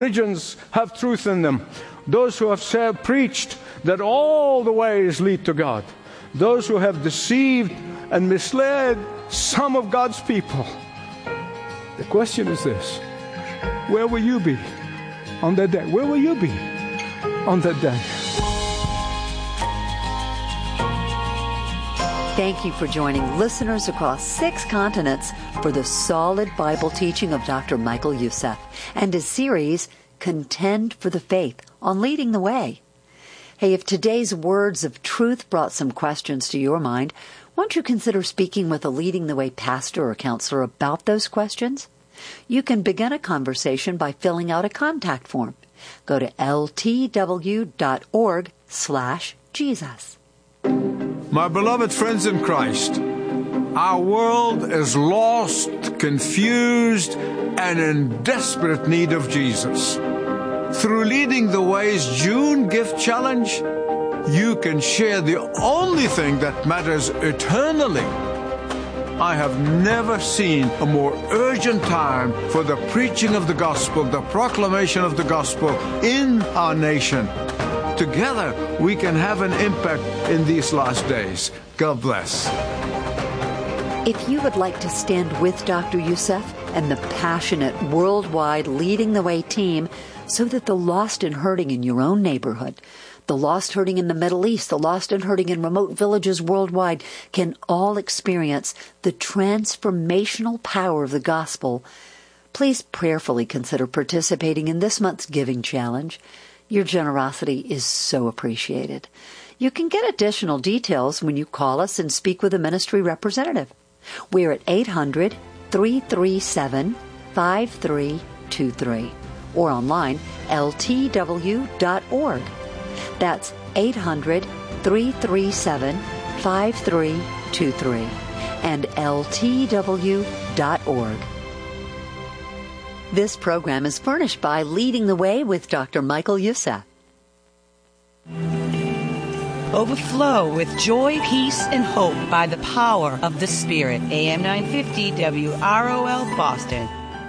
religions have truth in them. Those who have preached that all the ways lead to God. Those who have deceived and misled some of God's people. The question is this: where will you be on that day? Where will you be on that day? Thank you for joining listeners across 6 continents for the solid Bible teaching of Dr. Michael Youssef and his series, Contend for the Faith, on Leading the Way. Hey, if today's words of truth brought some questions to your mind, won't you consider speaking with a Leading the Way pastor or counselor about those questions? You can begin a conversation by filling out a contact form. Go to ltw.org/Jesus. My beloved friends in Christ, our world is lost, confused, and in desperate need of Jesus. Through Leading the Way's June Gift Challenge, you can share the only thing that matters eternally. I have never seen a more urgent time for the preaching of the gospel, the proclamation of the gospel in our nation. Together, we can have an impact in these last days. God bless. If you would like to stand with Dr. Youssef and the passionate worldwide Leading the Way team so that the lost and hurting in your own neighborhood, the lost hurting in the Middle East, the lost and hurting in remote villages worldwide can all experience the transformational power of the gospel, please prayerfully consider participating in this month's Giving Challenge. Your generosity is so appreciated. You can get additional details when you call us and speak with a ministry representative. We're at 800-337-5323 or online, ltw.org. That's 800-337-5323 and ltw.org. This program is furnished by Leading the Way with Dr. Michael Youssef. Overflow with joy, peace, and hope by the power of the Spirit. AM 950 WROL Boston.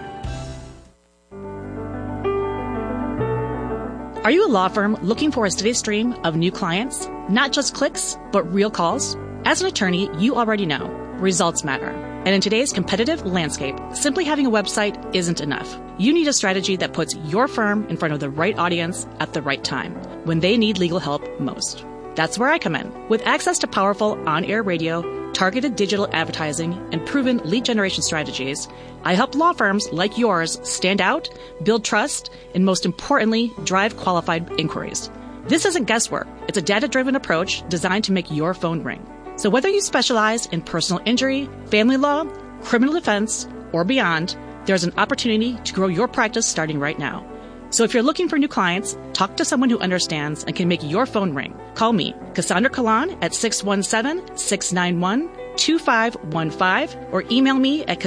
Are you a law firm looking for a steady stream of new clients? Not just clicks, but real calls? As an attorney, you already know results matter. And in today's competitive landscape, simply having a website isn't enough. You need a strategy that puts your firm in front of the right audience at the right time, when they need legal help most. That's where I come in. With access to powerful on-air radio, targeted digital advertising, and proven lead generation strategies, I help law firms like yours stand out, build trust, and most importantly, drive qualified inquiries. This isn't guesswork. It's a data-driven approach designed to make your phone ring. So whether you specialize in personal injury, family law, criminal defense, or beyond, there's an opportunity to grow your practice starting right now. So if you're looking for new clients, talk to someone who understands and can make your phone ring. Call me, Cassandra Kalan, at 617-691-2515, or email me at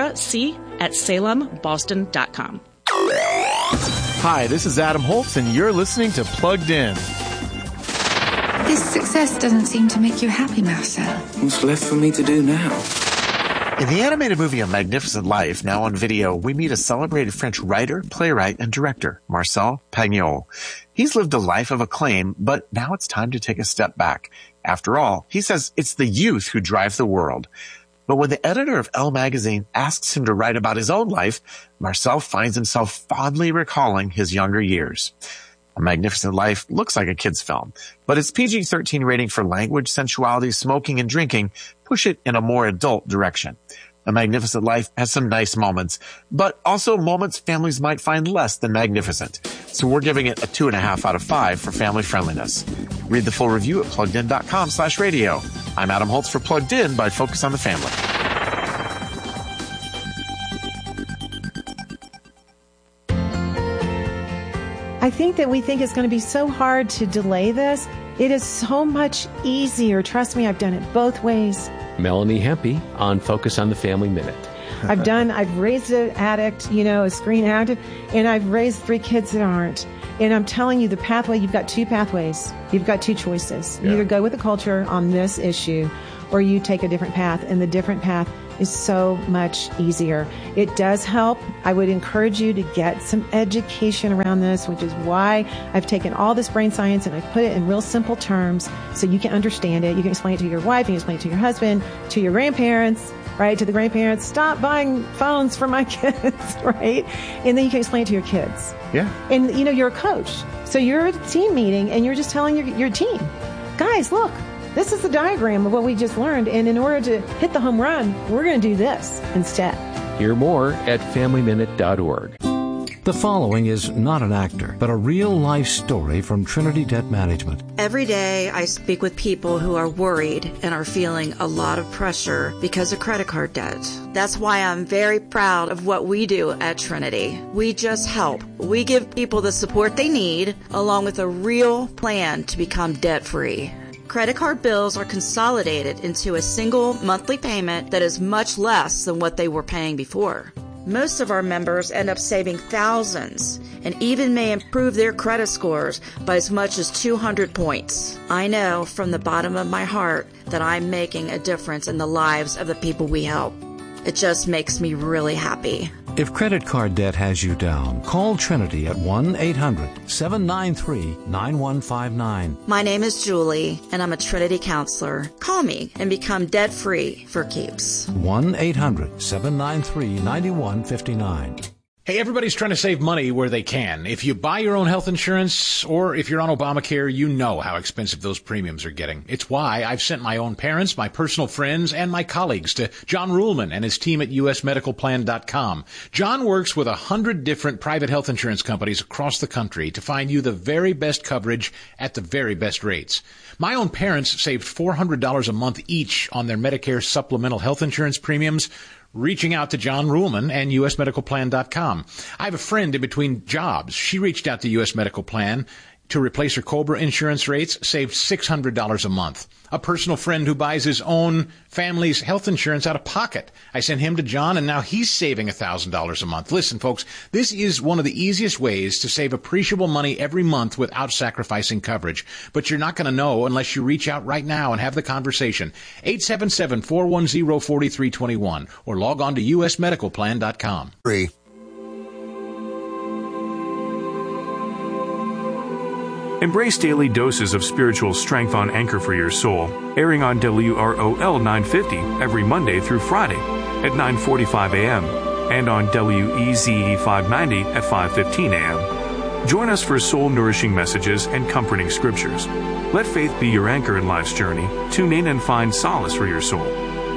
CassandraC@SalemBoston.com. Hi, this is Adam Holtz, and you're listening to Plugged In. This success doesn't seem to make you happy, Marcel. What's left for me to do now? In the animated movie A Magnificent Life, now on video, we meet a celebrated French writer, playwright, and director, Marcel Pagnol. He's lived a life of acclaim, but now it's time to take a step back. After all, he says it's the youth who drive the world. But when the editor of Elle magazine asks him to write about his own life, Marcel finds himself fondly recalling his younger years. A Magnificent Life looks like a kid's film, but its PG-13 rating for language, sensuality, smoking, and drinking push it in a more adult direction. A Magnificent Life has some nice moments, but also moments families might find less than magnificent. So we're giving it a 2.5 out of 5 for family friendliness. Read the full review at pluggedin.com/radio. I'm Adam Holtz for Plugged In by Focus on the Family. I think that we think it's going to be so hard to delay this. It is so much easier. Trust me, I've done it both ways. Melanie Hempy on Focus on the Family Minute. I've raised an addict, a screen addict, and I've raised 3 kids that aren't. And I'm telling you, the pathway, you've got 2 pathways. You've got 2 choices. You either go with the culture on this issue, or you take a different path, and the different path is so much easier. It does help. I would encourage you to get some education around this, which is why I've taken all this brain science and I've put it in real simple terms so you can understand it. You can explain it to your wife, you can explain it to your husband, to your grandparents, right? To the grandparents, stop buying phones for my kids, right? And then you can explain it to your kids. Yeah. And, you're a coach. So you're at a team meeting and you're just telling your team, guys, look, this is the diagram of what we just learned. And in order to hit the home run, we're going to do this instead. Hear more at FamilyMinute.org. The following is not an actor, but a real-life story from Trinity Debt Management. Every day I speak with people who are worried and are feeling a lot of pressure because of credit card debt. That's why I'm very proud of what we do at Trinity. We just help. We give people the support they need, along with a real plan to become debt-free. Credit card bills are consolidated into a single monthly payment that is much less than what they were paying before. Most of our members end up saving thousands and even may improve their credit scores by as much as 200 points. I know from the bottom of my heart that I'm making a difference in the lives of the people we help. It just makes me really happy. If credit card debt has you down, call Trinity at 1-800-793-9159. My name is Julie, and I'm a Trinity counselor. Call me and become debt-free for keeps. 1-800-793-9159. Hey, everybody's trying to save money where they can. If you buy your own health insurance or if you're on Obamacare, you know how expensive those premiums are getting. It's why I've sent my own parents, my personal friends, and my colleagues to John Ruhlman and his team at usmedicalplan.com. John works with 100 different private health insurance companies across the country to find you the very best coverage at the very best rates. My own parents saved $400 a month each on their Medicare supplemental health insurance premiums, reaching out to John Ruhlman and usmedicalplan.com. I have a friend in between jobs. She reached out to US Medical Plan to replace her COBRA insurance rates, saved $600 a month. A personal friend who buys his own family's health insurance out of pocket. I sent him to John, and now he's saving $1,000 a month. Listen, folks, this is one of the easiest ways to save appreciable money every month without sacrificing coverage. But you're not going to know unless you reach out right now and have the conversation. 877-410-4321 or log on to usmedicalplan.com. Embrace daily doses of spiritual strength on Anchor for Your Soul, airing on WROL 950 every Monday through Friday at 9:45 a.m. and on WEZE 590 at 5:15 a.m. Join us for soul-nourishing messages and comforting scriptures. Let faith be your anchor in life's journey. Tune in and find solace for your soul.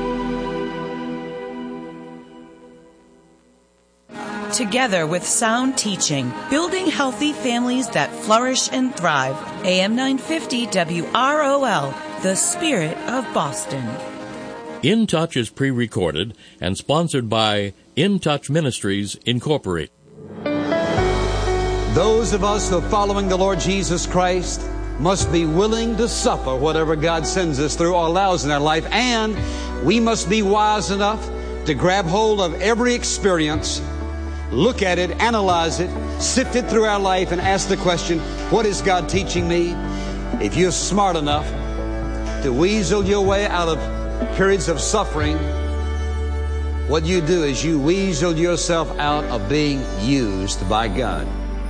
Together with sound teaching, building healthy families that flourish and thrive. AM 950 WROL, the spirit of Boston. In Touch is pre-recorded and sponsored by In Touch Ministries, Incorporated. Those of us who are following the Lord Jesus Christ must be willing to suffer whatever God sends us through or allows in our life, and we must be wise enough to grab hold of every experience, look at it, analyze it, sift it through our life, and ask the question, what is God teaching me? If you're smart enough to weasel your way out of periods of suffering, what you do is you weasel yourself out of being used by God.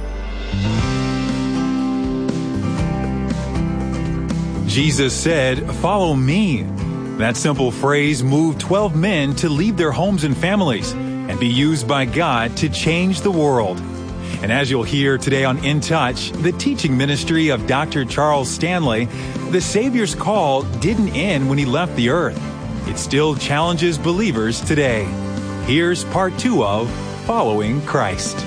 Jesus said, "Follow me." That simple phrase moved 12 men to leave their homes and families and be used by God to change the world. And as you'll hear today on In Touch, the teaching ministry of Dr. Charles Stanley, the Savior's call didn't end when he left the earth. It still challenges believers today. Here's part 2 of Following Christ.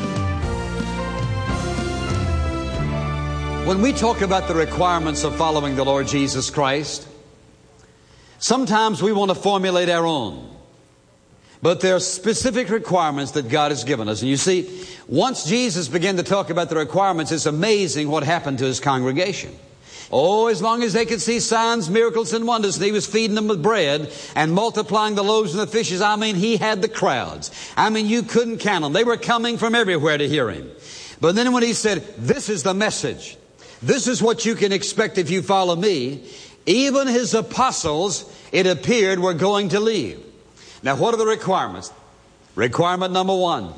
When we talk about the requirements of following the Lord Jesus Christ, sometimes we want to formulate our own. But there are specific requirements that God has given us. And you see, once Jesus began to talk about the requirements, it's amazing what happened to his congregation. Oh, as long as they could see signs, miracles, and wonders, and he was feeding them with bread and multiplying the loaves and the fishes, I mean, he had the crowds. I mean, you couldn't count them. They were coming from everywhere to hear him. But then when he said, this is the message, this is what you can expect if you follow me, even his apostles, it appeared, were going to leave. Now, what are the requirements? Requirement number one,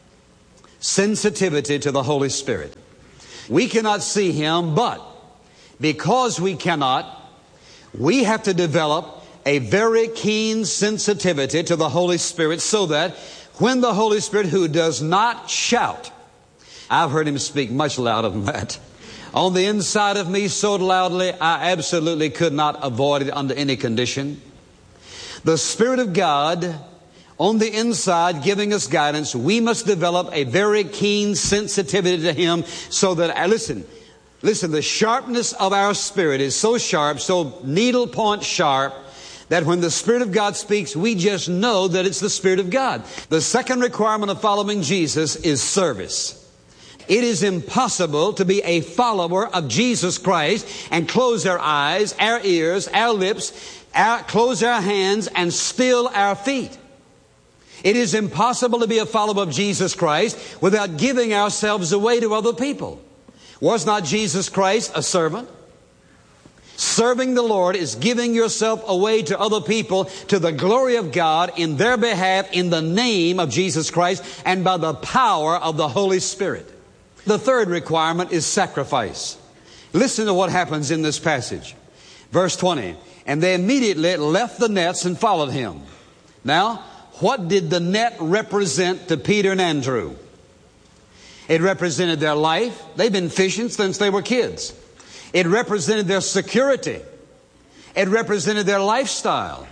sensitivity to the Holy Spirit. We cannot see Him, but because we cannot, we have to develop a very keen sensitivity to the Holy Spirit so that when the Holy Spirit, who does not shout, I've heard Him speak much louder than that, on the inside of me so loudly, I absolutely could not avoid it under any condition. The Spirit of God on the inside giving us guidance, we must develop a very keen sensitivity to Him so that, listen, the sharpness of our spirit is so sharp, so needle point sharp, that when the Spirit of God speaks, we just know that it's the Spirit of God. The second requirement of following Jesus is service. It is impossible to be a follower of Jesus Christ and close our eyes, our ears, our lips, close our hands and still our feet. It is impossible to be a follower of Jesus Christ without giving ourselves away to other people. Was not Jesus Christ a servant? Serving the Lord is giving yourself away to other people to the glory of God in their behalf in the name of Jesus Christ and by the power of the Holy Spirit. The third requirement is sacrifice. Listen to what happens in this passage. Verse 20, and they immediately left the nets and followed Him. Now, what did the net represent to Peter and Andrew? It represented their life. They've been fishing since they were kids. It represented their security. It represented their lifestyle.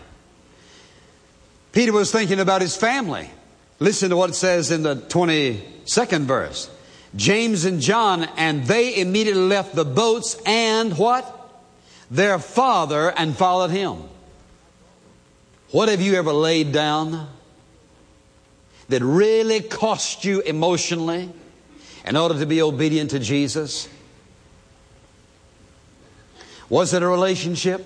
Peter was thinking about his family. Listen to what it says in the 22nd verse. James and John, and they immediately left the boats and what? Their father, and followed Him. What have you ever laid down that really cost you emotionally in order to be obedient to Jesus? Was it a relationship?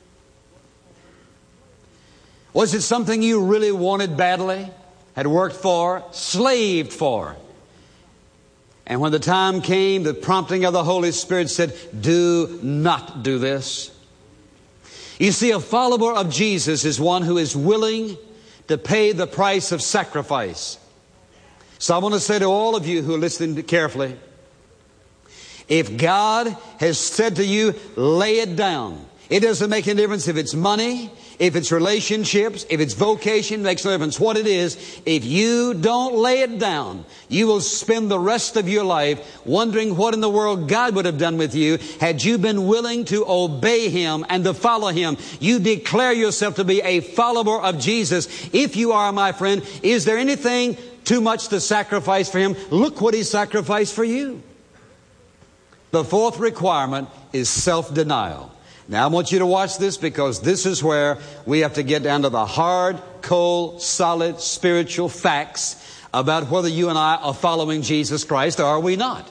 Was it something you really wanted badly, had worked for, slaved for? And when the time came, the prompting of the Holy Spirit said, do not do this. You see, a follower of Jesus is one who is willing to pay the price of sacrifice. So I want to say to all of you who are listening carefully, if God has said to you, lay it down. It doesn't make any difference if it's money, if it's relationships, if it's vocation, it makes no difference what it is. If you don't lay it down, you will spend the rest of your life wondering what in the world God would have done with you had you been willing to obey Him and to follow Him. You declare yourself to be a follower of Jesus. If you are, my friend, is there anything too much to sacrifice for Him? Look what He sacrificed for you. The fourth requirement is self-denial. Now I want you to watch this because this is where we have to get down to the hard, cold, solid, spiritual facts about whether you and I are following Jesus Christ or are we not.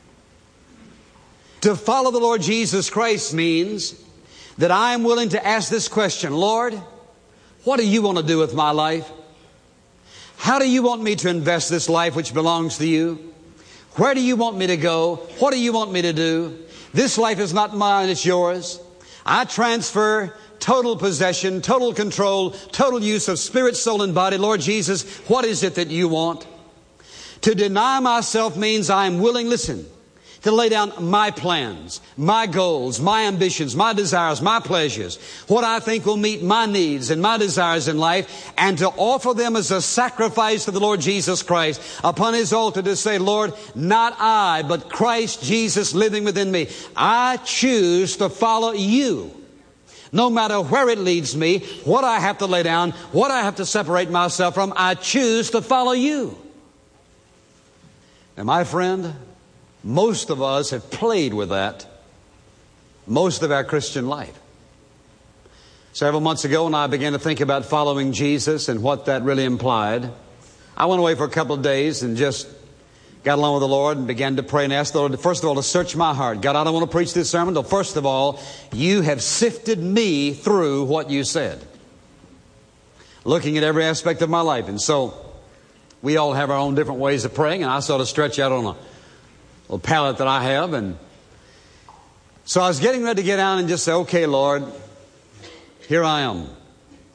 To follow the Lord Jesus Christ means that I am willing to ask this question, Lord, what do you want to do with my life? How do you want me to invest this life which belongs to you? Where do you want me to go? What do you want me to do? This life is not mine, it's yours. I transfer total possession, total control, total use of spirit, soul, and body. Lord Jesus, what is it that you want? To deny myself means I'm willing, listen, to lay down my plans, my goals, my ambitions, my desires, my pleasures, what I think will meet my needs and my desires in life, and to offer them as a sacrifice to the Lord Jesus Christ upon His altar to say, Lord, not I, but Christ Jesus living within me. I choose to follow you. No matter where it leads me, what I have to lay down, what I have to separate myself from, I choose to follow you. Now, my friend, most of us have played with that most of our Christian life. Several months ago, when I began to think about following Jesus and what that really implied, I went away for a couple of days and just got along with the Lord and began to pray and ask the Lord, first of all, to search my heart. God, I don't want to preach this sermon until, first of all, you have sifted me through what you said, looking at every aspect of my life. And so we all have our own different ways of praying, and I sort of stretch out on a little palette that I have. And so I was getting ready to get down and just say, okay, Lord, here I am.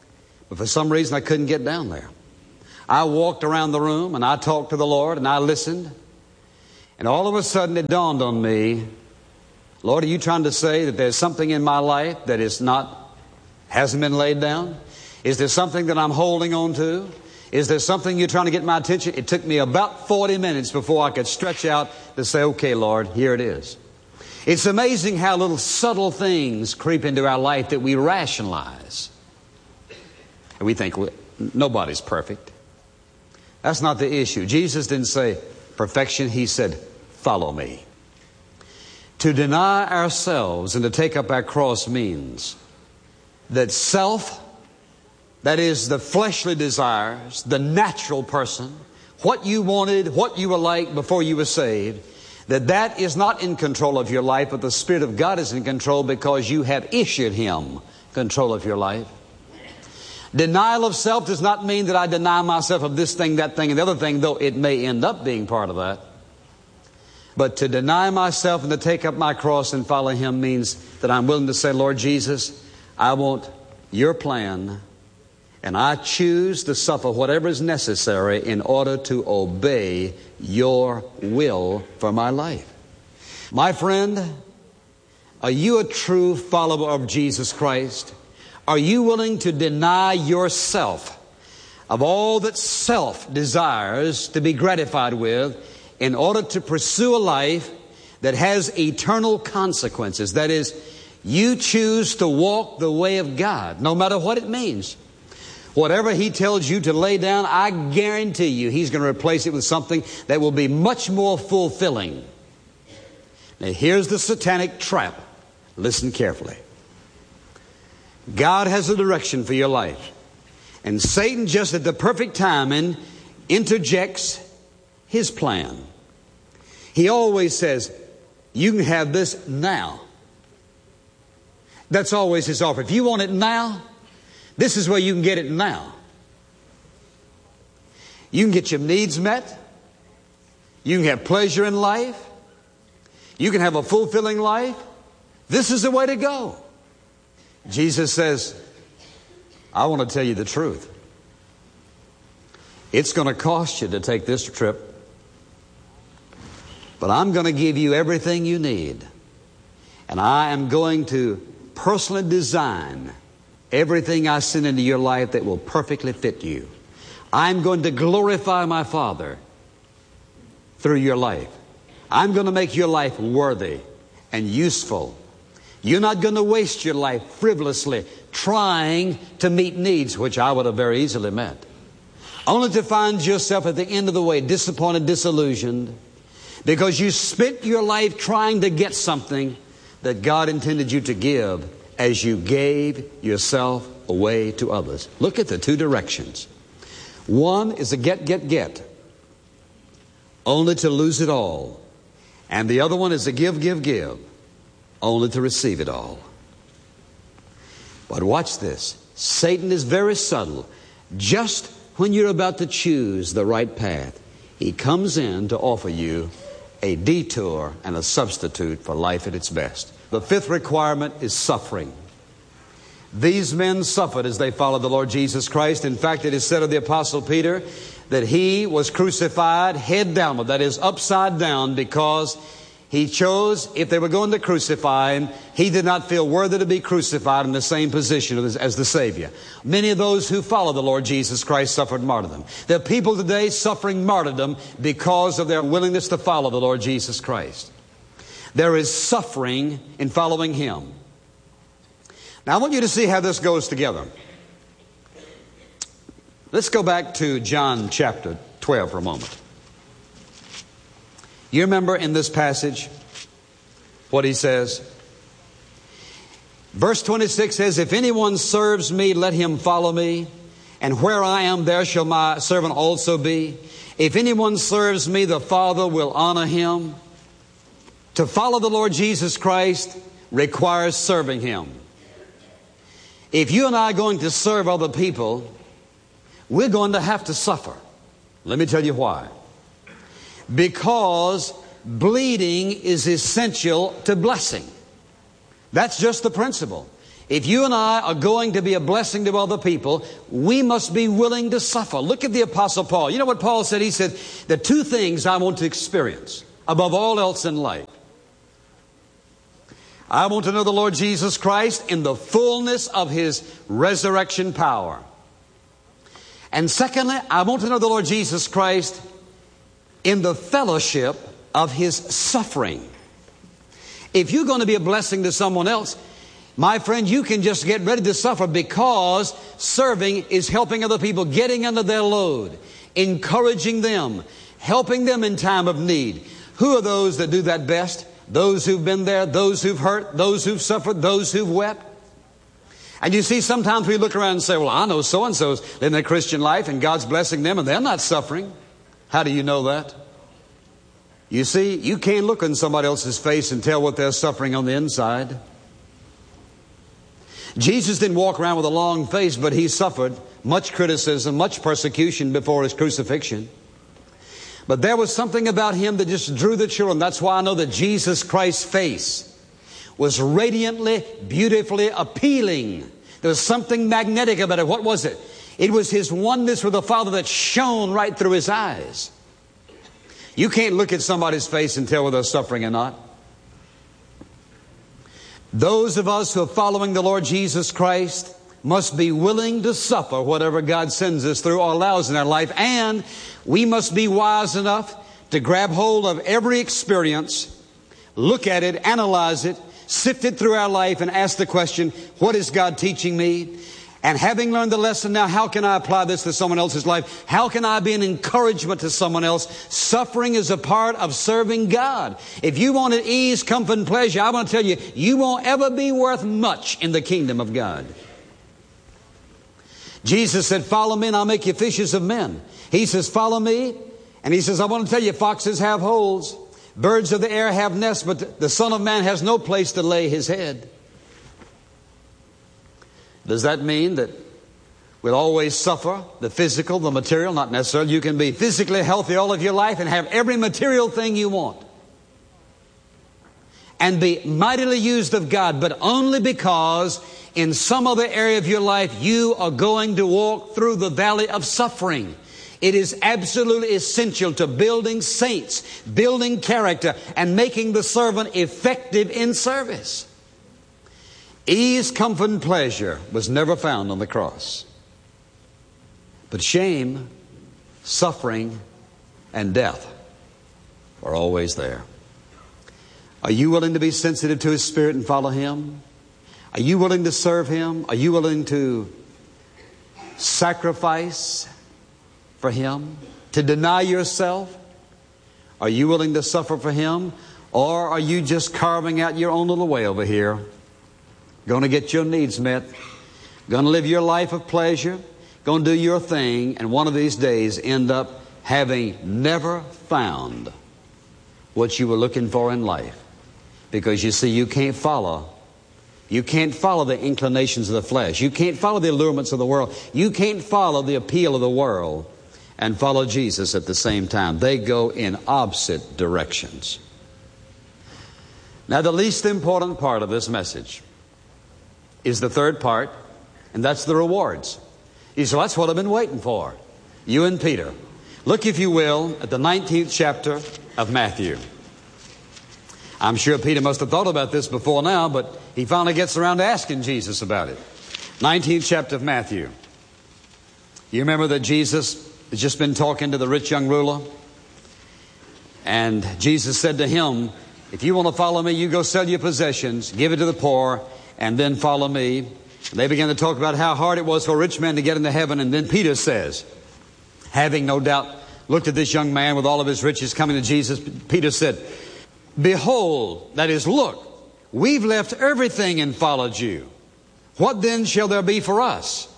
But for some reason, I couldn't get down there. I walked around the room and I talked to the Lord and I listened. And all of a sudden it dawned on me, Lord, are you trying to say that there's something in my life that hasn't been laid down? Is there something that I'm holding on to? Is there something you're trying to get my attention? It took me about 40 minutes before I could stretch out to say, okay, Lord, here it is. It's amazing how little subtle things creep into our life that we rationalize. And we think, well, nobody's perfect. That's not the issue. Jesus didn't say perfection. He said, follow me. To deny ourselves and to take up our cross means that self, that is the fleshly desires, the natural person, what you wanted, what you were like before you were saved, that is not in control of your life, but the Spirit of God is in control because you have issued Him control of your life. Denial of self does not mean that I deny myself of this thing, that thing, and the other thing, though it may end up being part of that. But to deny myself and to take up my cross and follow Him means that I'm willing to say, Lord Jesus, I want your plan, and I choose to suffer whatever is necessary in order to obey your will for my life. My friend, are you a true follower of Jesus Christ? Are you willing to deny yourself of all that self desires to be gratified with in order to pursue a life that has eternal consequences? That is, you choose to walk the way of God, no matter what it means. Whatever He tells you to lay down, I guarantee you He's going to replace it with something that will be much more fulfilling. Now, here's the satanic trap. Listen carefully. God has a direction for your life. And Satan, just at the perfect time, interjects his plan. He always says, you can have this now. That's always his offer. If you want it now, this is where you can get it now. You can get your needs met. You can have pleasure in life. You can have a fulfilling life. This is the way to go. Jesus says, I want to tell you the truth. It's going to cost you to take this trip, but I'm going to give you everything you need. And I am going to personally design everything I send into your life that will perfectly fit you. I'm going to glorify my Father through your life. I'm going to make your life worthy and useful. You're not going to waste your life frivolously trying to meet needs, which I would have very easily met, only to find yourself at the end of the way disappointed, disillusioned, because you spent your life trying to get something that God intended you to give as you gave yourself away to others. Look at the two directions. One is a get, only to lose it all. And the other one is a give, only to receive it all. But watch this. Satan is very subtle. Just when you're about to choose the right path, he comes in to offer you a detour and a substitute for life at its best. The fifth requirement is suffering. These men suffered as they followed the Lord Jesus Christ. In fact, it is said of the Apostle Peter that he was crucified head downward, that is, upside down, because he chose, if they were going to crucify him, he did not feel worthy to be crucified in the same position as the Savior. Many of those who follow the Lord Jesus Christ suffered martyrdom. There are people today suffering martyrdom because of their willingness to follow the Lord Jesus Christ. There is suffering in following Him. Now, I want you to see how this goes together. Let's go back to John chapter 12 for a moment. You remember in this passage what he says? Verse 26 says, if anyone serves me, let him follow me. And where I am, there shall my servant also be. If anyone serves me, the Father will honor him. To follow the Lord Jesus Christ requires serving Him. If you and I are going to serve other people, we're going to have to suffer. Let me tell you why. Because bleeding is essential to blessing. That's just the principle. If you and I are going to be a blessing to other people, we must be willing to suffer. Look at the Apostle Paul. You know what Paul said? He said, there are two things I want to experience above all else in life. I want to know the Lord Jesus Christ in the fullness of His resurrection power. And secondly, I want to know the Lord Jesus Christ in the fellowship of His suffering. If you're going to be a blessing to someone else, my friend, you can just get ready to suffer, because serving is helping other people, getting under their load, encouraging them, helping them in time of need. Who are those that do that best? Those who've been there, those who've hurt, those who've suffered, those who've wept. And you see, sometimes we look around and say, well, I know so-and-so's living their Christian life and God's blessing them and they're not suffering. How do you know that? You see, you can't look in somebody else's face and tell what they're suffering on the inside. Jesus didn't walk around with a long face, but He suffered much criticism, much persecution before His crucifixion. But there was something about Him that just drew the children. That's why I know that Jesus Christ's face was radiantly, beautifully appealing. There was something magnetic about it. What was it? It was His oneness with the Father that shone right through His eyes. You can't look at somebody's face and tell whether they're suffering or not. Those of us who are following the Lord Jesus Christ must be willing to suffer whatever God sends us through or allows in our life. And we must be wise enough to grab hold of every experience, look at it, analyze it, sift it through our life and ask the question, what is God teaching me? And having learned the lesson now, how can I apply this to someone else's life? How can I be an encouragement to someone else? Suffering is a part of serving God. If you wanted ease, comfort, and pleasure, I want to tell you, you won't ever be worth much in the kingdom of God. Jesus said, follow me and I'll make you fishers of men. He says, follow me. And He says, I want to tell you, foxes have holes, birds of the air have nests, but the Son of Man has no place to lay His head. Does that mean that we'll always suffer the physical, the material? Not necessarily. You can be physically healthy all of your life and have every material thing you want and be mightily used of God, but only because in some other area of your life you are going to walk through the valley of suffering. It is absolutely essential to building saints, building character, and making the servant effective in service. Ease, comfort, and pleasure was never found on the cross. But shame, suffering, and death are always there. Are you willing to be sensitive to His Spirit and follow Him? Are you willing to serve Him? Are you willing to sacrifice for Him? To deny yourself? Are you willing to suffer for Him? Or are you just carving out your own little way over here? Going to get your needs met. Going to live your life of pleasure. Going to do your thing. And one of these days end up having never found what you were looking for in life. Because you see, you can't follow the inclinations of the flesh. You can't follow the allurements of the world. You can't follow the appeal of the world and follow Jesus at the same time. They go in opposite directions. Now, the least important part of this message is the third part, and that's the rewards. You say, that's what I've been waiting for. You and Peter. Look, if you will, at the 19th chapter of Matthew. I'm sure Peter must have thought about this before now, but he finally gets around to asking Jesus about it. 19th chapter of Matthew. You remember that Jesus has just been talking to the rich young ruler? And Jesus said to him, if you want to follow me, you go sell your possessions, give it to the poor, and then follow me. They began to talk about how hard it was for a rich man to get into heaven. And then Peter says, having no doubt looked at this young man with all of his riches coming to Jesus, Peter said, behold, that is, look, we've left everything and followed you. What then shall there be for us?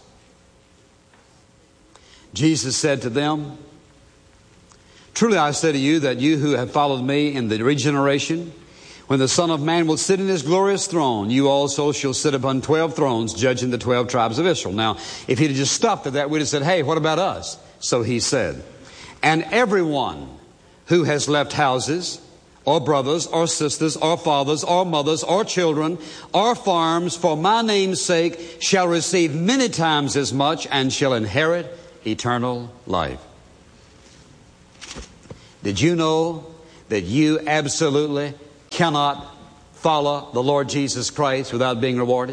Jesus said to them, truly I say to you that you who have followed me in the regeneration, when the Son of Man will sit in His glorious throne, you also shall sit upon 12 thrones, judging the 12 tribes of Israel. Now, if he'd have just stopped at that, we'd have said, hey, what about us? So he said, and everyone who has left houses, or brothers, or sisters, or fathers, or mothers, or children, or farms, for my name's sake, shall receive many times as much and shall inherit eternal life. Did you know that you absolutely cannot follow the Lord Jesus Christ without being rewarded?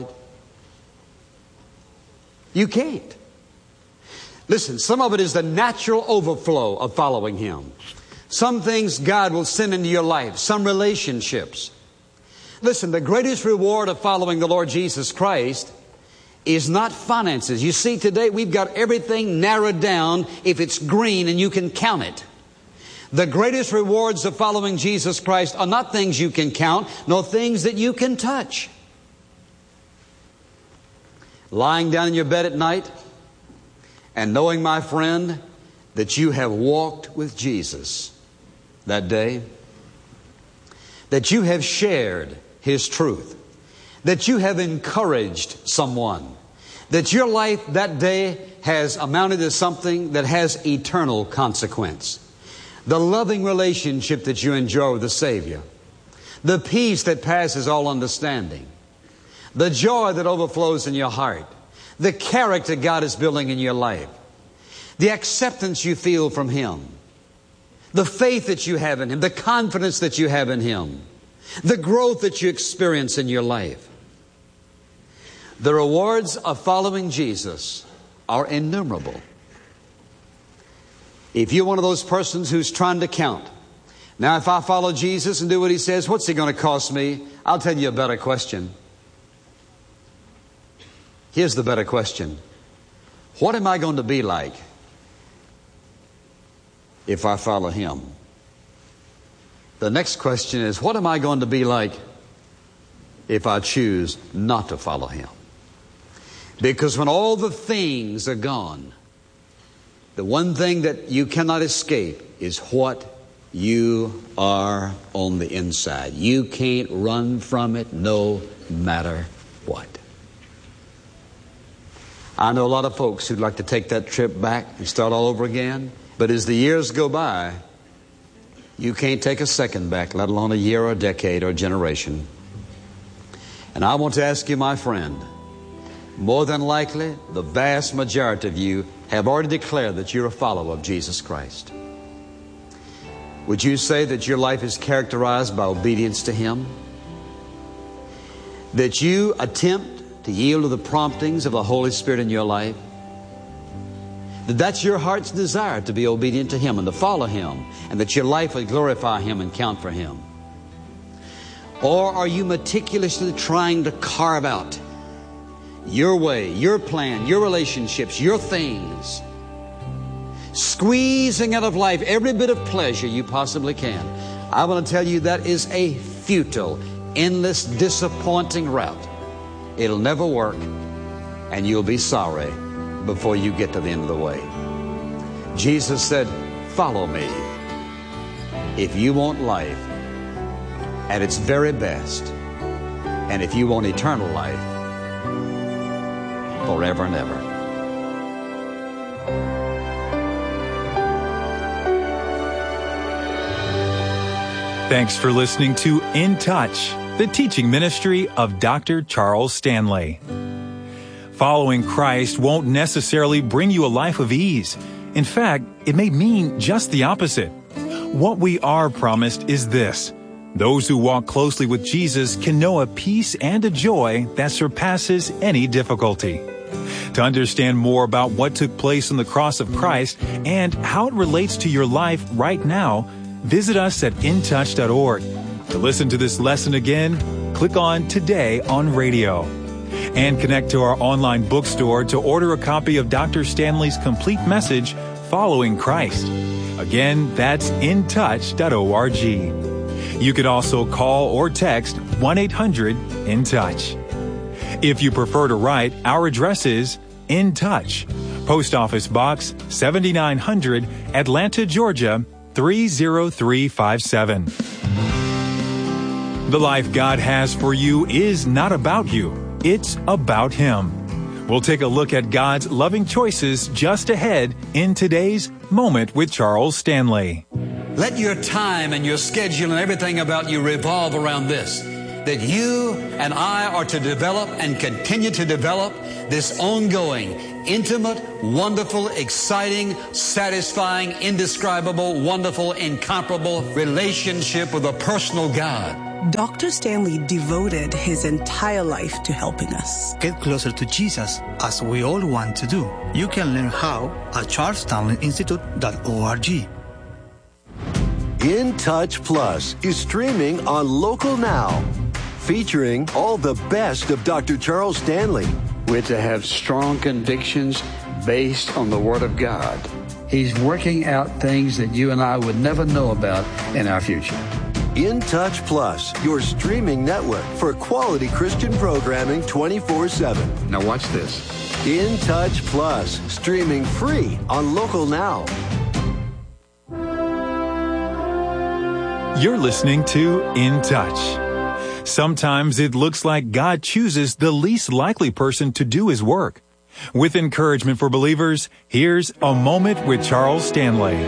You can't. Listen, some of it is the natural overflow of following Him. Some things God will send into your life, some relationships. Listen, the greatest reward of following the Lord Jesus Christ is not finances. You see, today we've got everything narrowed down if it's green and you can count it. The greatest rewards of following Jesus Christ are not things you can count, nor things that you can touch. Lying down in your bed at night and knowing, my friend, that you have walked with Jesus that day, that you have shared His truth, that you have encouraged someone, that your life that day has amounted to something that has eternal consequence. The loving relationship that you enjoy with the Savior, the peace that passes all understanding, the joy that overflows in your heart, the character God is building in your life, the acceptance you feel from Him, the faith that you have in Him, the confidence that you have in Him, the growth that you experience in your life. The rewards of following Jesus are innumerable. If you're one of those persons who's trying to count, now if I follow Jesus and do what He says, what's He going to cost me? I'll tell you a better question. Here's the better question. What am I going to be like if I follow Him? The next question is, what am I going to be like if I choose not to follow Him? Because when all the things are gone, the one thing that you cannot escape is what you are on the inside. You can't run from it no matter what. I know a lot of folks who'd like to take that trip back and start all over again. But as the years go by, you can't take a second back, let alone a year or a decade or a generation. And I want to ask you, my friend, more than likely, the vast majority of you have already declared that you're a follower of Jesus Christ. Would you say that your life is characterized by obedience to Him? That you attempt to yield to the promptings of the Holy Spirit in your life? That that's your heart's desire, to be obedient to Him and to follow Him, and that your life would glorify Him and count for Him? Or are you meticulously trying to carve out your way, your plan, your relationships, your things, squeezing out of life every bit of pleasure you possibly can? I want to tell you that is a futile, endless, disappointing route. It'll never work, and you'll be sorry before you get to the end of the way. Jesus said, follow me if you want life at its very best, and if you want eternal life forever and ever. Thanks for listening to In Touch, the teaching ministry of Dr. Charles Stanley. Following Christ won't necessarily bring you a life of ease. In fact, it may mean just the opposite. What we are promised is this: those who walk closely with Jesus can know a peace and a joy that surpasses any difficulty. To understand more about what took place on the cross of Christ and how it relates to your life right now, visit us at intouch.org. To listen to this lesson again, click on Today on Radio. And connect to our online bookstore to order a copy of Dr. Stanley's complete message, Following Christ. Again, that's intouch.org. You can also call or text 1-800-IN-TOUCH. If you prefer to write, our address is In Touch, Post Office Box 7900, Atlanta, Georgia 30357. The life God has for you is not about you. It's about Him. We'll take a look at God's loving choices just ahead in today's Moment with Charles Stanley. Let your time and your schedule and everything about you revolve around this, that you and I are to develop and continue to develop this ongoing, intimate, wonderful, exciting, satisfying, indescribable, wonderful, incomparable relationship with a personal God. Dr. Stanley devoted his entire life to helping us get closer to Jesus, as we all want to do. You can learn how at charlestoninstitute.org. In Touch Plus is streaming on Local Now, featuring all the best of Dr. Charles Stanley. We're to have strong convictions based on the Word of God. He's working out things that you and I would never know about in our future. In Touch Plus, your streaming network for quality Christian programming 24/7. Now watch this. In Touch Plus, streaming free on Local Now. You're listening to In Touch. Sometimes it looks like God chooses the least likely person to do His work. With encouragement for believers, here's A Moment with Charles Stanley.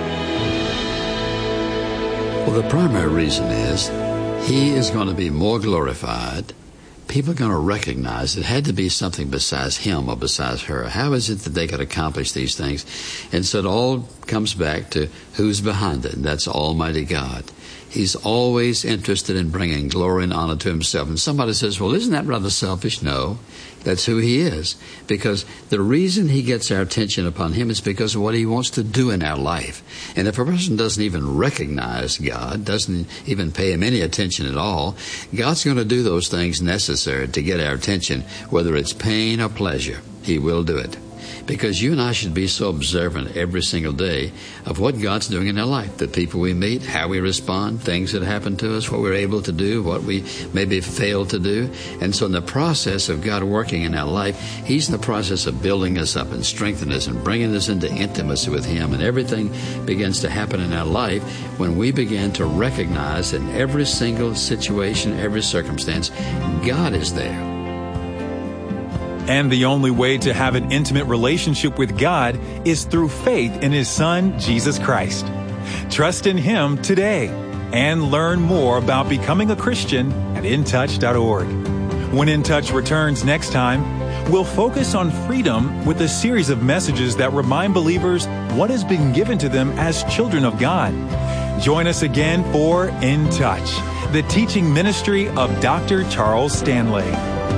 Well, the primary reason is He is going to be more glorified. People are going to recognize it had to be something besides Him or besides her. How is it that they could accomplish these things? And so it all comes back to who's behind it, and that's Almighty God. He's always interested in bringing glory and honor to Himself. And somebody says, well, isn't that rather selfish? No, that's who He is. Because the reason He gets our attention upon Him is because of what He wants to do in our life. And if a person doesn't even recognize God, doesn't even pay Him any attention at all, God's going to do those things necessary to get our attention, whether it's pain or pleasure. He will do it. Because you and I should be so observant every single day of what God's doing in our life, the people we meet, how we respond, things that happen to us, what we're able to do, what we maybe failed to do. And so in the process of God working in our life, He's in the process of building us up and strengthening us and bringing us into intimacy with Him. And everything begins to happen in our life when we begin to recognize in every single situation, every circumstance, God is there. And the only way to have an intimate relationship with God is through faith in His Son, Jesus Christ. Trust in Him today and learn more about becoming a Christian at intouch.org. When In Touch returns next time, we'll focus on freedom with a series of messages that remind believers what has been given to them as children of God. Join us again for In Touch, the teaching ministry of Dr. Charles Stanley.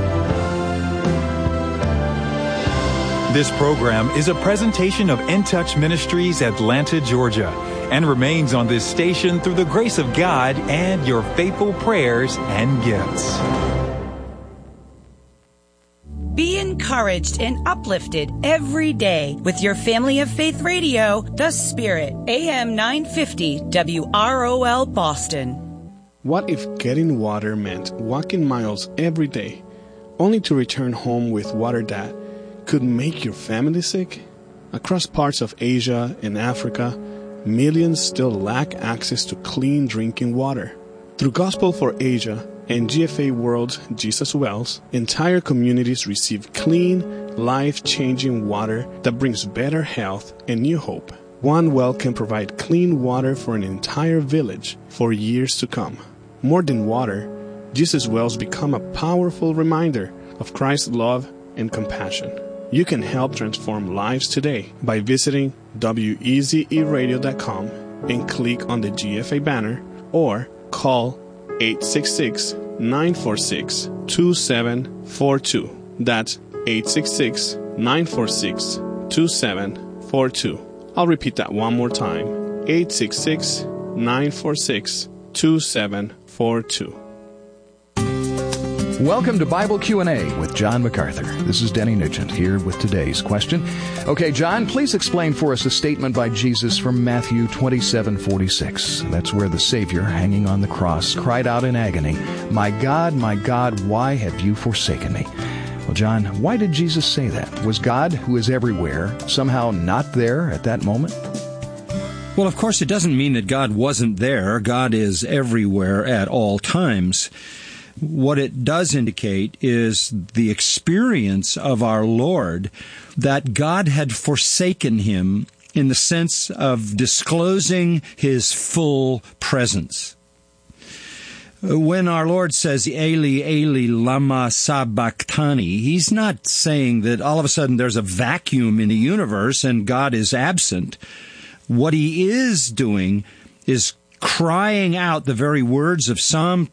This program is a presentation of In Touch Ministries, Atlanta, Georgia, and remains on this station through the grace of God and your faithful prayers and gifts. Be encouraged and uplifted every day with your Family of Faith Radio, The Spirit, AM 950 WROL Boston. What if getting water meant walking miles every day, only to return home with water that could make your family sick? Across parts of Asia and Africa, millions still lack access to clean drinking water. Through Gospel for Asia and GFA World's Jesus Wells, entire communities receive clean, life-changing water that brings better health and new hope. One well can provide clean water for an entire village for years to come. More than water, Jesus Wells become a powerful reminder of Christ's love and compassion. You can help transform lives today by visiting wezeradio.com and click on the GFA banner or call 866-946-2742. That's 866-946-2742. I'll repeat that one more time. 866-946-2742. Welcome to Bible Q&A with John MacArthur. This is Denny Nugent here with today's question. Okay, John, please explain for us a statement by Jesus from Matthew 27:46. That's where the Savior, hanging on the cross, cried out in agony, my God, why have you forsaken me?" Well, John, why did Jesus say that? Was God, who is everywhere, somehow not there at that moment? Well, of course, it doesn't mean that God wasn't there. God is everywhere at all times. What it does indicate is the experience of our Lord that God had forsaken him in the sense of disclosing his full presence. When our Lord says, Eli, Eli, lama sabachthani, he's not saying that all of a sudden there's a vacuum in the universe and God is absent. What he is doing is crying out the very words of Psalm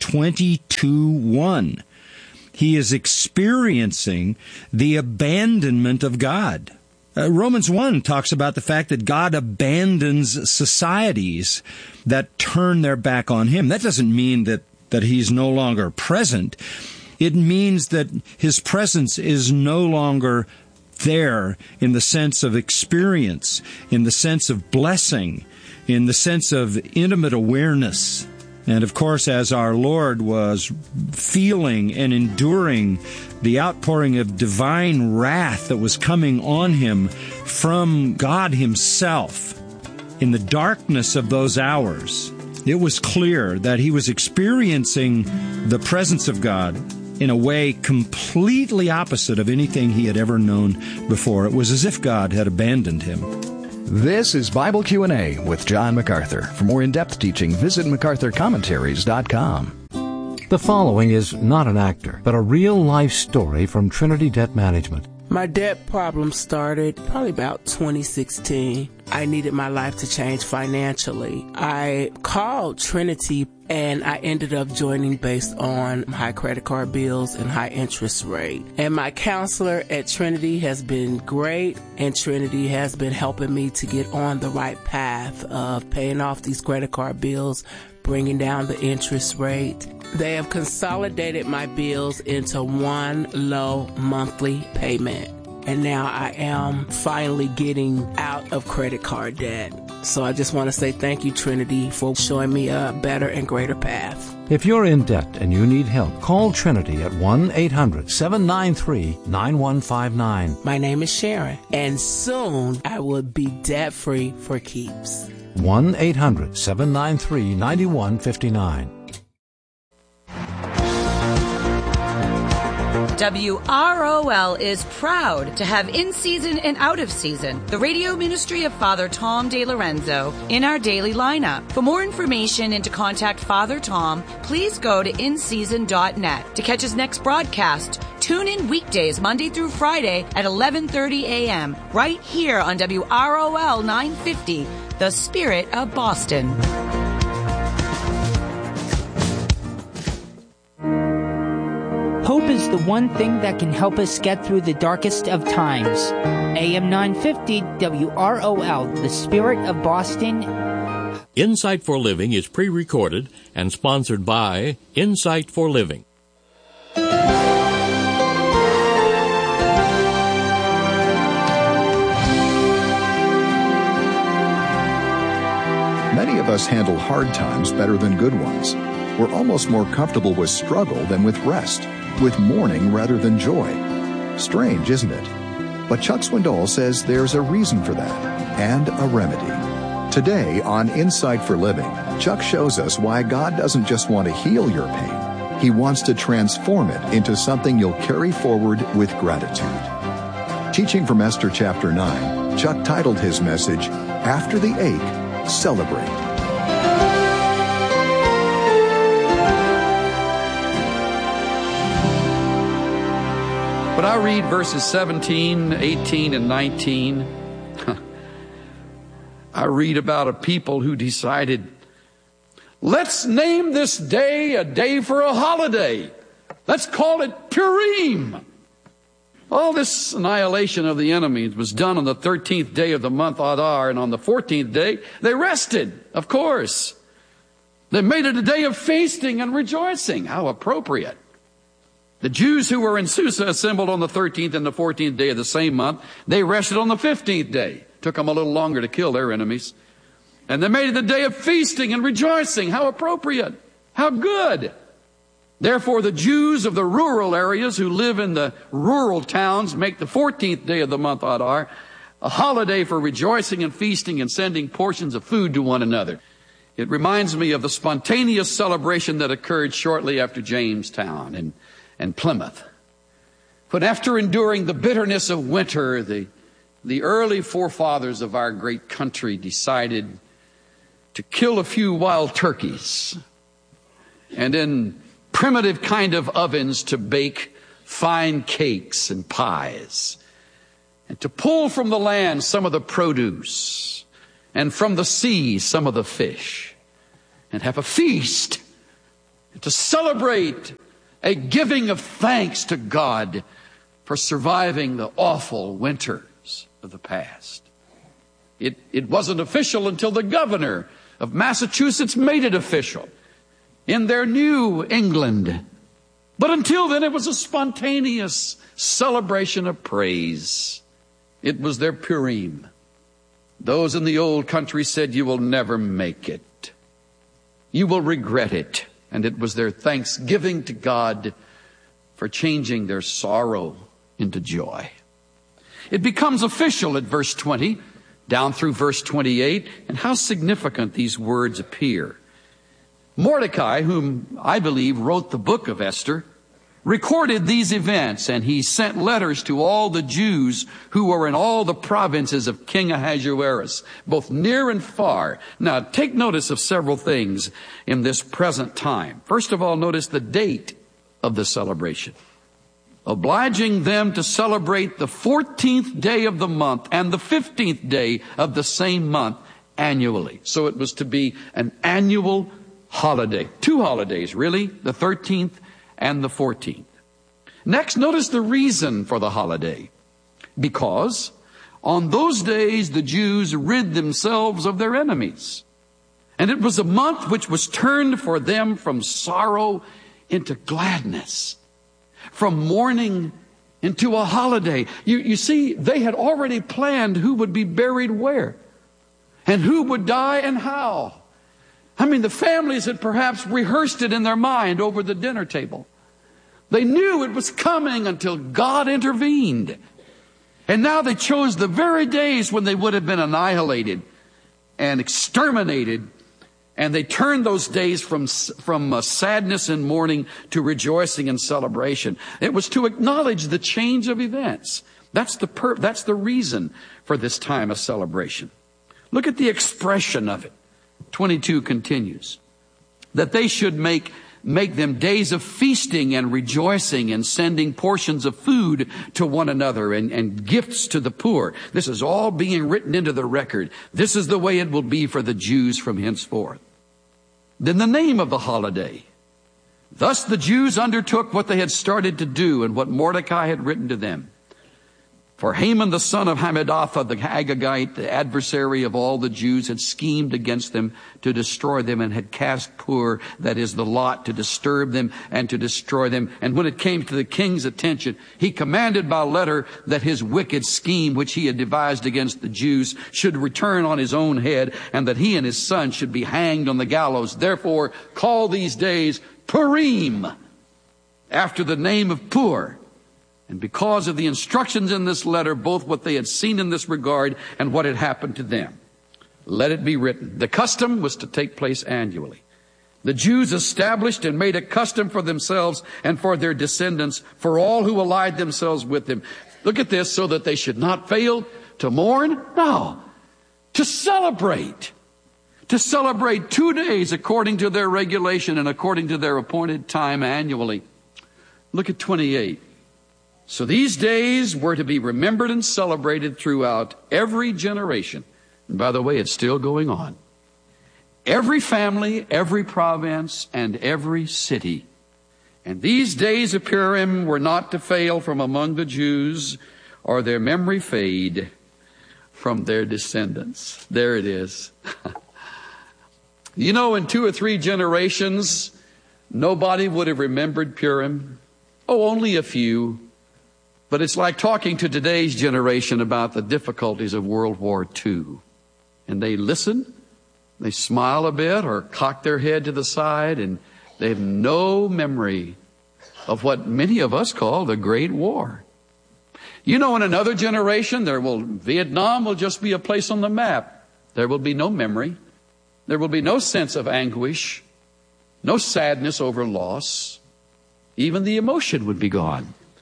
22:1. He is experiencing the abandonment of God. Romans 1 talks about the fact that God abandons societies that turn their back on him. That doesn't mean that he's no longer present. It means that his presence is no longer there in the sense of experience, in the sense of blessing, in the sense of intimate awareness. And of course, as our Lord was feeling and enduring the outpouring of divine wrath that was coming on him from God himself, in the darkness of those hours, it was clear that he was experiencing the presence of God in a way completely opposite of anything he had ever known before. It was as if God had abandoned him. This is Bible Q&A with John MacArthur. For more in-depth teaching, visit MacArthurCommentaries.com. The following is not an actor, but a real-life story from Trinity Debt Management. My debt problem started probably about 2016. I needed my life to change financially. I called Trinity and I ended up joining based on high credit card bills and high interest rate. And my counselor at Trinity has been great, and Trinity has been helping me to get on the right path of paying off these credit card bills, bringing down the interest rate. They have consolidated my bills into one low monthly payment. And now I am finally getting out of credit card debt. So I just want to say thank you, Trinity, for showing me a better and greater path. If you're in debt and you need help, call Trinity at 1-800-793-9159. My name is Sharon, and soon I will be debt-free for keeps. 1-800-793-9159. WROL is proud to have in season and out of season the radio ministry of Father Tom DeLorenzo in our daily lineup. For more information and to contact Father Tom, please go to inseason.net. To catch his next broadcast, tune in weekdays Monday through Friday at 11:30 a.m. right here on WROL 950, The Spirit of Boston. Hope is the one thing that can help us get through the darkest of times. AM 950 WROL, the Spirit of Boston. Insight for Living is pre-recorded and sponsored by Insight for Living. Many of us handle hard times better than good ones. We're almost more comfortable with struggle than with rest, with mourning rather than joy. Strange, isn't it? But Chuck Swindoll says there's a reason for that, and a remedy. Today on Insight for Living, Chuck shows us why God doesn't just want to heal your pain. He wants to transform it into something you'll carry forward with gratitude. Teaching from Esther chapter 9, Chuck titled his message, After the Ache, Celebrate. When I read verses 17, 18, and 19, I read about a people who decided, let's name this day a day for a holiday. Let's call it Purim. All this annihilation of the enemies was done on the 13th day of the month Adar, and on the 14th day, they rested, of course. They made it a day of feasting and rejoicing. How appropriate. The Jews who were in Susa assembled on the 13th and the 14th day of the same month. They rested on the 15th day. Took them a little longer to kill their enemies. And they made it a day of feasting and rejoicing. How appropriate. How good. Therefore, the Jews of the rural areas who live in the rural towns make the 14th day of the month Adar a holiday for rejoicing and feasting and sending portions of food to one another. It reminds me of the spontaneous celebration that occurred shortly after Jamestown and Plymouth. But after enduring the bitterness of winter, the the early forefathers of our great country decided to kill a few wild turkeys and in primitive kind of ovens to bake fine cakes and pies, and to pull from the land some of the produce, and from the sea some of the fish, and have a feast, and to celebrate a giving of thanks to God for surviving the awful winters of the past. It wasn't official until the governor of Massachusetts made it official in their New England. But until then, it was a spontaneous celebration of praise. It was their Purim. Those in the old country said, "You will never make it. You will regret it." And it was their thanksgiving to God for changing their sorrow into joy. It becomes official at verse 20, down through verse 28, and how significant these words appear. Mordecai, whom I believe wrote the book of Esther, recorded these events, and he sent letters to all the Jews who were in all the provinces of King Ahasuerus, both near and far. Now, take notice of several things in this present time. First of all, notice the date of the celebration, obliging them to celebrate the 14th day of the month and the 15th day of the same month annually. So it was to be an annual holiday. Two holidays, really, the 13th and the 14th. Next, notice the reason for the holiday. Because on those days the Jews rid themselves of their enemies. And it was a month which was turned for them from sorrow into gladness, from mourning into a holiday. You see, they had already planned who would be buried where, and who would die and how. I mean, the families had perhaps rehearsed it in their mind over the dinner table. They knew it was coming until God intervened. And now they chose the very days when they would have been annihilated and exterminated. And they turned those days from sadness and mourning to rejoicing and celebration. It was to acknowledge the change of events. That's the reason for this time of celebration. Look at the expression of it. 22 continues, that they should make them days of feasting and rejoicing and sending portions of food to one another and gifts to the poor. This is all being written into the record. This is the way it will be for the Jews from henceforth. Then the name of the holiday. Thus the Jews undertook what they had started to do and what Mordecai had written to them. For Haman the son of Hammedatha the Agagite, the adversary of all the Jews, had schemed against them to destroy them and had cast Pur, that is the lot, to disturb them and to destroy them. And when it came to the king's attention, he commanded by letter that his wicked scheme which he had devised against the Jews should return on his own head, and that he and his son should be hanged on the gallows. Therefore call these days Purim, after the name of Pur. And because of the instructions in this letter, both what they had seen in this regard and what had happened to them, let it be written. The custom was to take place annually. The Jews established and made a custom for themselves and for their descendants, for all who allied themselves with them. Look at this, so that they should not fail to mourn. No, to celebrate. To celebrate 2 days according to their regulation and according to their appointed time annually. Look at 28. So these days were to be remembered and celebrated throughout every generation. And by the way, it's still going on. Every family, every province, and every city. And these days of Purim were not to fail from among the Jews, or their memory fade from their descendants. There it is. You know, in 2 or 3 generations, nobody would have remembered Purim. Oh, only a few. But it's like talking to today's generation about the difficulties of World War II. And they listen, they smile a bit or cock their head to the side, and they have no memory of what many of us call the Great War. You know, in another generation, Vietnam will just be a place on the map. There will be no memory. There will be no sense of anguish, no sadness over loss. Even the emotion would be gone.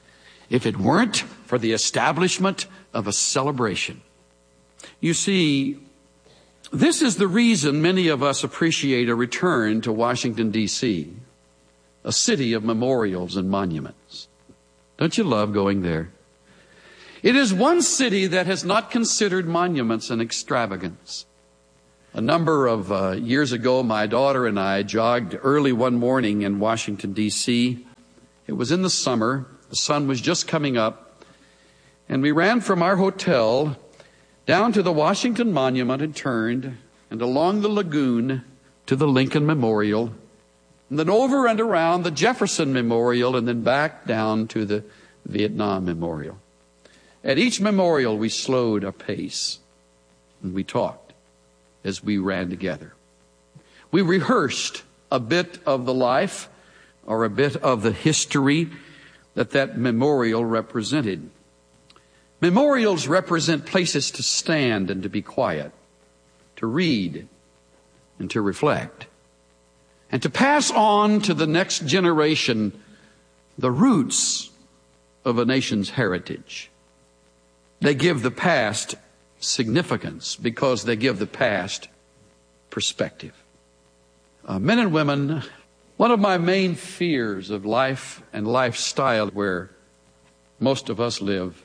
if it weren't for the establishment of a celebration. You see, this is the reason many of us appreciate a return to Washington, D.C., a city of memorials and monuments. Don't you love going there? It is one city that has not considered monuments an extravagance. A number of years ago, my daughter and I jogged early one morning in Washington, D.C. It was in the summer. The sun was just coming up. And we ran from our hotel down to the Washington Monument and turned, and along the lagoon to the Lincoln Memorial, and then over and around the Jefferson Memorial, and then back down to the Vietnam Memorial. At each memorial, we slowed our pace, and we talked as we ran together. We rehearsed a bit of the life or a bit of the history that memorial represented. Memorials represent places to stand and to be quiet, to read and to reflect, and to pass on to the next generation the roots of a nation's heritage. They give the past significance because they give the past perspective. Men and women, one of my main fears of life and lifestyle where most of us live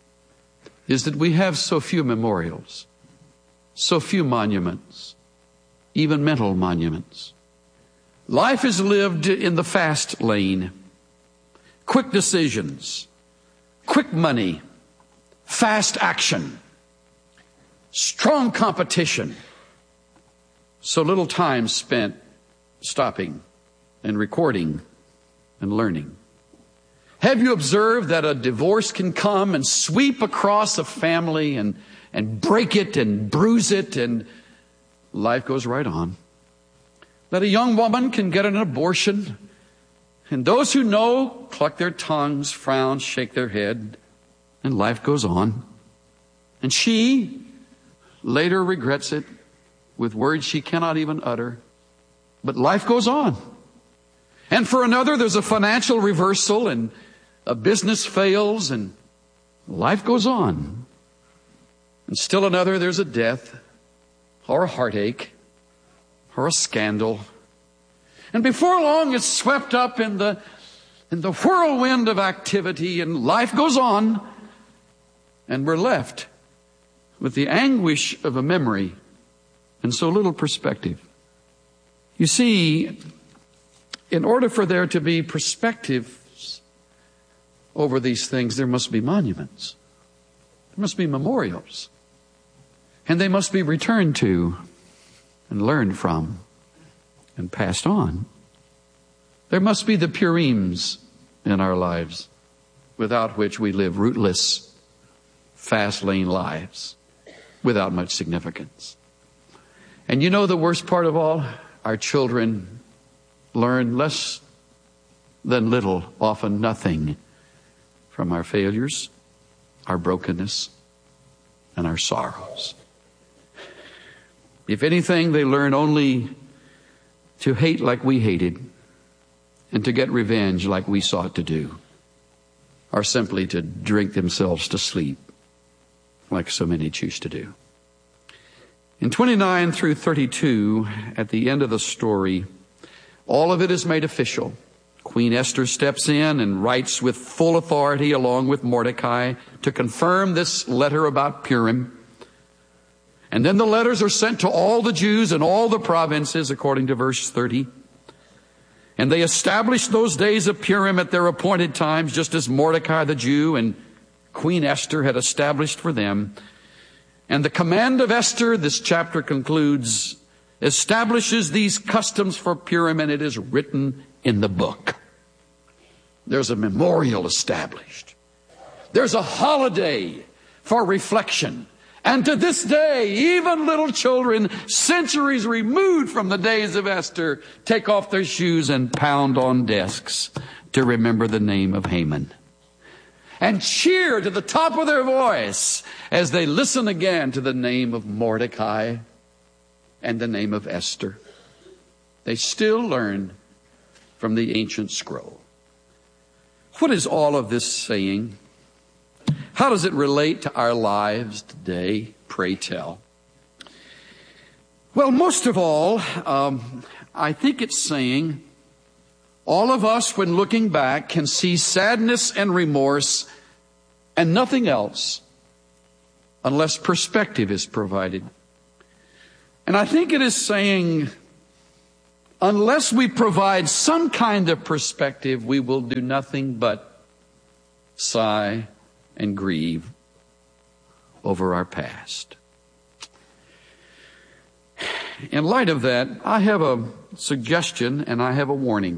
is that we have so few memorials, so few monuments, even mental monuments. Life is lived in the fast lane. Quick decisions, quick money, fast action, strong competition. So little time spent stopping and recording and learning. Have you observed that a divorce can come and sweep across a family and break it and bruise it, and life goes right on? That a young woman can get an abortion, and those who know cluck their tongues, frown, shake their head, and life goes on. And she later regrets it with words she cannot even utter, but life goes on. And for another, there's a financial reversal and a business fails and life goes on. And still another, there's a death or a heartache or a scandal. And before long, it's swept up in the whirlwind of activity, and life goes on, and we're left with the anguish of a memory and so little perspective. You see, in order for there to be perspectives over these things, there must be monuments. There must be memorials. And they must be returned to and learned from and passed on. There must be the Purims in our lives, without which we live rootless, fast lane lives without much significance. And you know the worst part of all? Our children learn less than little, often nothing, from our failures, our brokenness, and our sorrows. If anything, they learn only to hate like we hated and to get revenge like we sought to do, or simply to drink themselves to sleep like so many choose to do. In 29 through 32, at the end of the story, all of it is made official. Queen Esther steps in and writes with full authority along with Mordecai to confirm this letter about Purim. And then the letters are sent to all the Jews in all the provinces, according to verse 30. And they established those days of Purim at their appointed times, just as Mordecai the Jew and Queen Esther had established for them. And the command of Esther, this chapter concludes, establishes these customs for Purim, and it is written in the book. There's a memorial established. There's a holiday for reflection. And to this day, even little children, centuries removed from the days of Esther, take off their shoes and pound on desks to remember the name of Haman. And cheer to the top of their voice as they listen again to the name of Mordecai and the name of Esther. They still learn from the ancient scroll. What is all of this saying? How does it relate to our lives today? Pray tell. Well, most of all, I think it's saying all of us, when looking back, can see sadness and remorse and nothing else unless perspective is provided. And I think it is saying, unless we provide some kind of perspective, we will do nothing but sigh and grieve over our past. In light of that, I have a suggestion and I have a warning.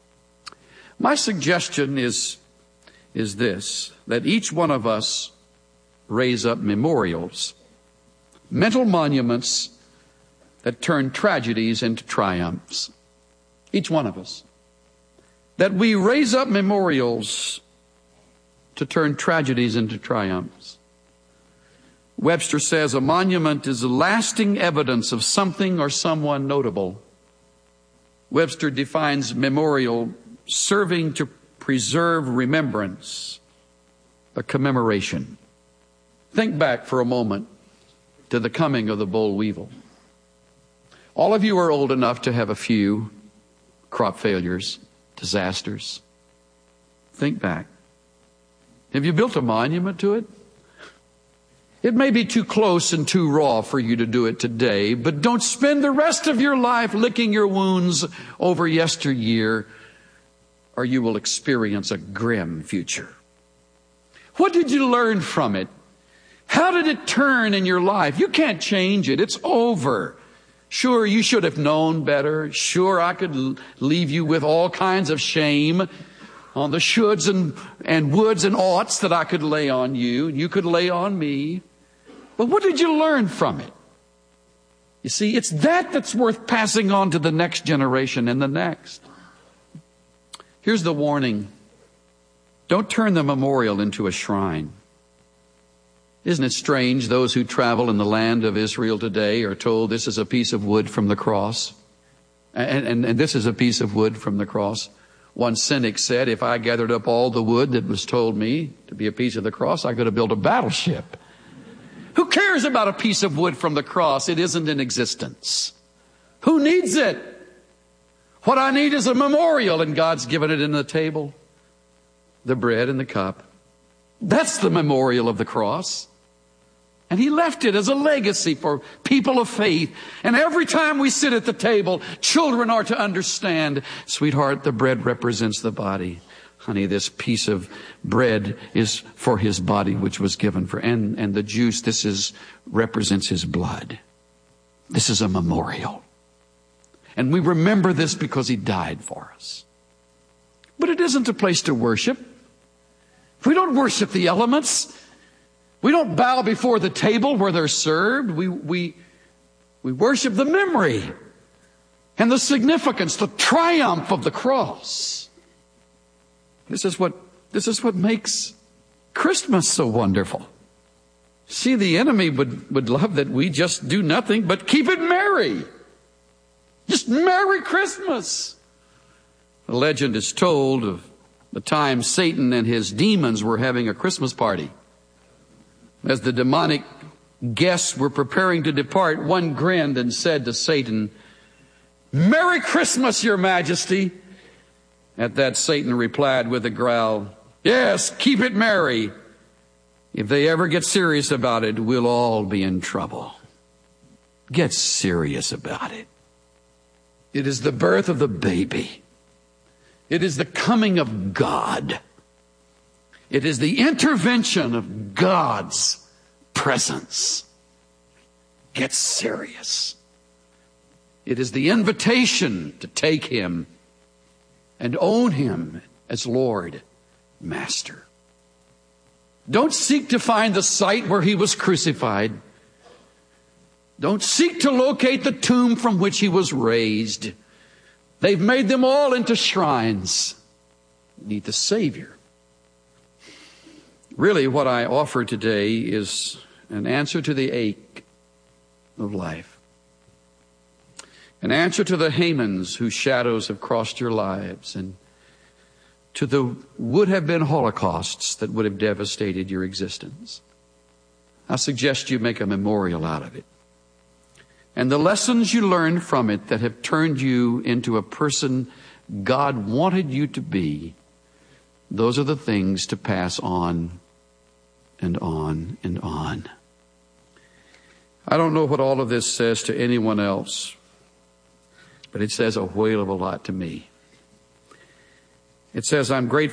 My suggestion is this, that each one of us raise up memorials, mental monuments that turn tragedies into triumphs. Each one of us. That we raise up memorials to turn tragedies into triumphs. Webster says a monument is a lasting evidence of something or someone notable. Webster defines memorial serving to preserve remembrance, a commemoration. Think back for a moment to the coming of the boll weevil. All of you are old enough to have a few crop failures, disasters. Think back. Have you built a monument to it? It may be too close and too raw for you to do it today, but don't spend the rest of your life licking your wounds over yesteryear, or you will experience a grim future. What did you learn from it? How did it turn in your life? You can't change it. It's over. Sure, you should have known better. Sure, I could leave you with all kinds of shame on the shoulds and woulds and oughts that I could lay on you. You could lay on me. But what did you learn from it? You see, it's that's worth passing on to the next generation and the next. Here's the warning. Don't turn the memorial into a shrine. Isn't it strange, those who travel in the land of Israel today are told this is a piece of wood from the cross. And this is a piece of wood from the cross. One cynic said, if I gathered up all the wood that was told me to be a piece of the cross, I could have built a battleship. Who cares about a piece of wood from the cross? It isn't in existence. Who needs it? What I need is a memorial, and God's given it in the table, the bread and the cup. That's the memorial of the cross. And He left it as a legacy for people of faith. And every time we sit at the table, children are to understand, sweetheart, the bread represents the body. Honey, this piece of bread is for His body, which was given for, and the juice, represents His blood. This is a memorial. And we remember this because He died for us. But it isn't a place to worship. We don't worship the elements. We don't bow before the table where they're served. We worship the memory and the significance, the triumph of the cross. This is what makes Christmas so wonderful. See, the enemy would love that we just do nothing but keep it merry. Just Merry Christmas. The legend is told of the time Satan and his demons were having a Christmas party. As the demonic guests were preparing to depart, one grinned and said to Satan, "Merry Christmas, Your Majesty." At that, Satan replied with a growl, "Yes, keep it merry. If they ever get serious about it, we'll all be in trouble." Get serious about it. It is the birth of the baby. It is the coming of God. It is the intervention of God's presence. Get serious. It is the invitation to take Him and own Him as Lord, Master. Don't seek to find the site where He was crucified. Don't seek to locate the tomb from which He was raised. They've made them all into shrines. You need the Savior. Really, what I offer today is an answer to the ache of life. An answer to the Hamans whose shadows have crossed your lives. And to the would have been holocausts that would have devastated your existence. I suggest you make a memorial out of it. And the lessons you learned from it that have turned you into a person God wanted you to be, those are the things to pass on and on and on. I don't know what all of this says to anyone else, but it says a whale of a lot to me. It says, I'm grateful